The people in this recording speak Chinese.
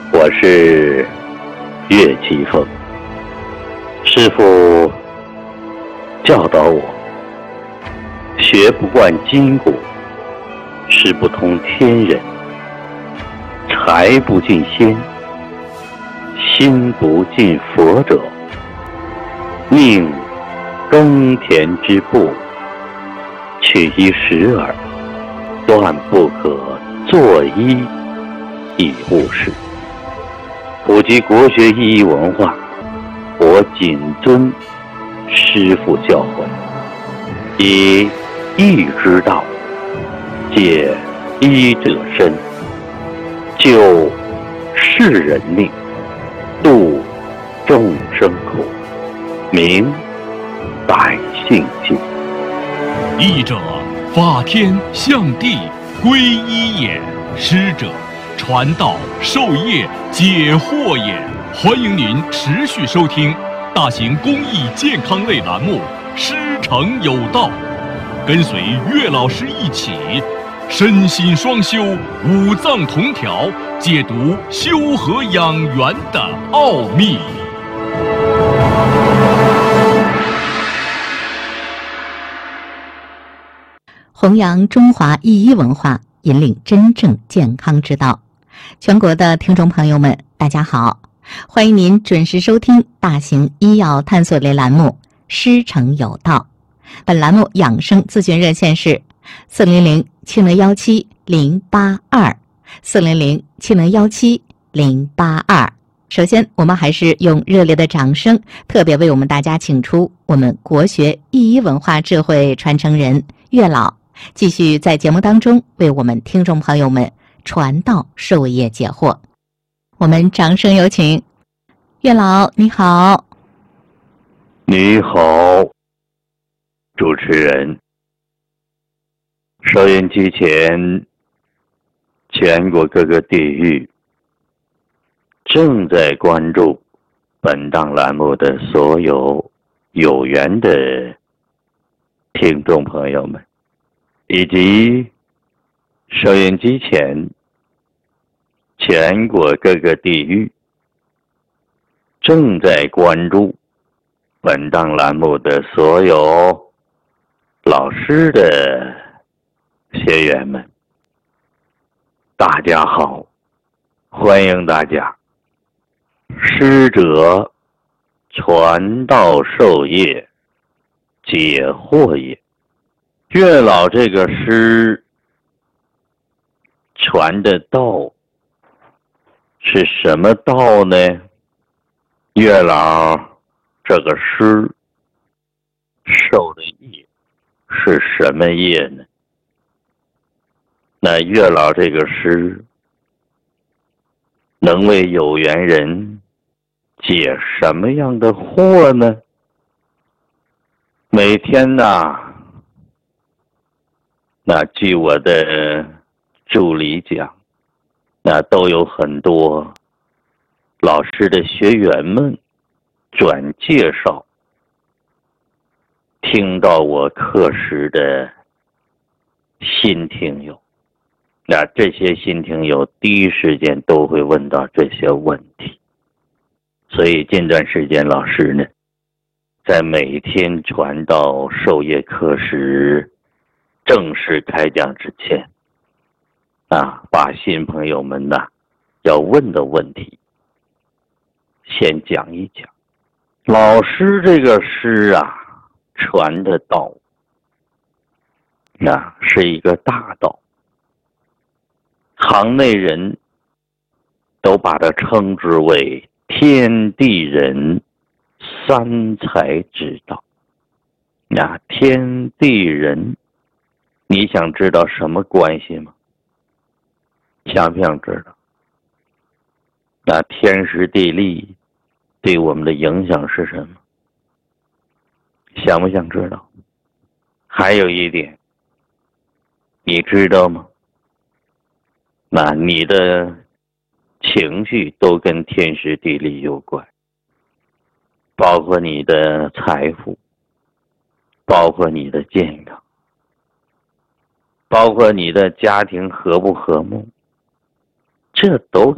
我是岳奇峰。师父教导我，学不惯筋骨，识不通天人，财不进仙，心不进佛者，命耕田之步，取一时耳，断不可作揖以务事。普及国学意义文化，我谨遵师父教诲，以义之道解医者身，救世人命，度众生苦，明百姓心。 义者，法天象地，归一也；师者，传道授业解惑也。欢迎您持续收听大型公益健康类栏目《师承有道》，跟随岳老师一起身心双修，五脏同调，解读修和养元的奥秘。 弘扬中华医医文化，引领真正健康之道。全国的听众朋友们，大家好，欢迎您准时收听大型医药探索类栏目《师承有道》。本栏目养生咨询热线是400-7017-082，400-7017-082。首先，我们还是用热烈的掌声，特别为我们大家请出我们国学医医文化智慧传承人岳老，继续在节目当中为我们听众朋友们传道授业解惑。我们掌声有请岳老。你好。 你好，主持人。收音机前，全国各个地域正在关注本档栏目的所有有缘的听众朋友们，以及收音机前全国各个地域正在关注本档栏目的所有老师的学员们，大家好，欢迎大家。师者，传道授业解惑也。岳老这个师传的道是什么道呢？岳老这个师受的业是什么业呢？那岳老这个师能为有缘人解什么样的惑呢？每天那据我的助理讲，那都有很多老师的学员们转介绍听到我课时的新听友，那这些新听友第一时间都会问到这些问题。所以近段时间老师呢，在每天传道授业课时正式开讲之前把新朋友们要问的问题先讲一讲。老师这个师传的道是一个大道，行内人都把它称之为天地人三才之道。天地人，你想知道什么关系吗？想不想知道？天时地利对我们的影响是什么？想不想知道？还有一点，你知道吗？你的情绪都跟天时地利有关，包括你的财富，包括你的健康，包括你的家庭和不和睦，这都